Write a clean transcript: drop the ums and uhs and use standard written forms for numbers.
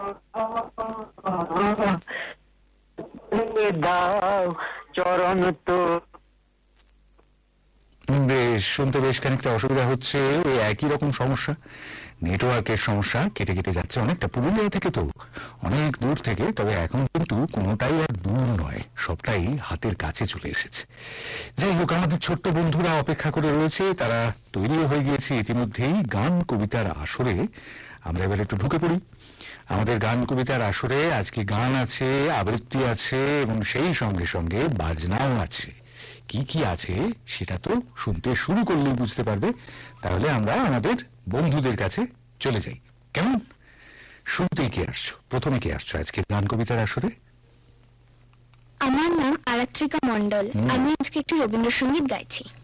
দাও চরণ তো। বেশ, শুনতে বেশ খানিকটা অসুবিধা হচ্ছে। ওই একই রকম সমস্যা, নেটওয়ার্কের সমস্যা, কেটে কেটে যাচ্ছে। অনেকটা পুরুলিয়া থেকে তো, অনেক দূর থেকে। তবে এখন কিন্তু কোনোটাই আর দূর নয়, সবটাই হাতের কাছে চলে এসেছে। যাই হোক, আমাদের ছোট্ট বন্ধুরা অপেক্ষা করে রয়েছে, তারা তৈরিও হয়ে গিয়েছে ইতিমধ্যেই। গান কবিতার আসরে আমরা এবার একটু ঢুকে পড়ি। আমাদের গান কবিতার আসরে আজকে গান আছে, আবৃত্তি আছে, এবং সেই সঙ্গে সঙ্গে বাজনাও আছে। কি কি আছে সেটা তো শুনতে শুরু করলেই বুঝতে পারবে। তাহলে আমরা আমাদের বন্ধুদের কাছে চলে যাই, কেমন? শুনতেই কে আসছো, প্রথমে কে আসছো আজকে গান কবিতার আসরে? আমার নাম আরাত্রিকা মণ্ডল। আমি আজকে একটি রবীন্দ্রসঙ্গীত গাইছি।